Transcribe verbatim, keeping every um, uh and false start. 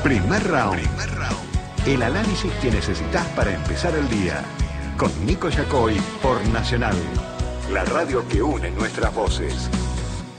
Primer round. Primer round. El análisis que necesitas para empezar el día. Con Nico Yacoy por Nacional. La radio que une nuestras voces.